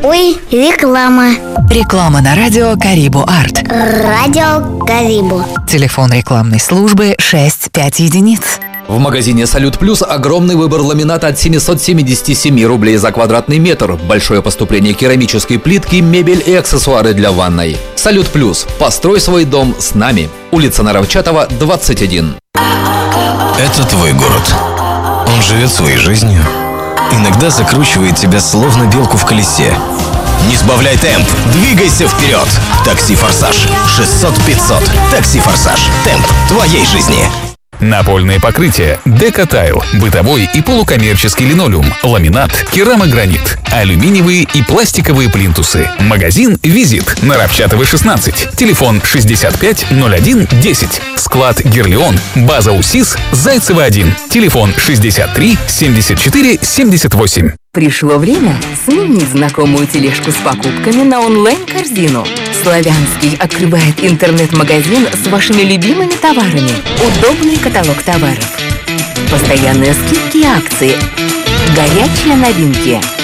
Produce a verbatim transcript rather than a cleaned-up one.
Ой, реклама. Реклама на радио Карибу Арт. Радио Карибу. Телефон рекламной службы шесть пять единиц. В магазине «Салют Плюс» огромный выбор ламината от семьсот семьдесят семь рублей за квадратный метр, большое поступление керамической плитки, мебель и аксессуары для ванной. «Салют Плюс». Построй свой дом с нами. Улица Наровчатова, двадцать один. Это твой город. Он живет своей жизнью. Иногда закручивает тебя словно белку в колесе. Не сбавляй темп, двигайся вперед. Такси «Форсаж». шестьсот пятьсот. Такси «Форсаж». Темп твоей жизни. Напольное покрытие, декотайл, бытовой и полукоммерческий линолеум, ламинат, керамогранит, алюминиевые и пластиковые плинтусы. Магазин «Визит», Наровчатова, шестнадцать. Телефон шестьдесят пять ноль один десять. Склад «Герлеон», база УСИС, Зайцева, один. Телефон шестьдесят три семьдесят четыре семьдесят восемь. Пришло время сменить знакомую тележку с покупками на онлайн-корзину. Славянский открывает интернет-магазин с вашими любимыми товарами. Удобный каталог товаров. Постоянные скидки и акции. Горячие новинки.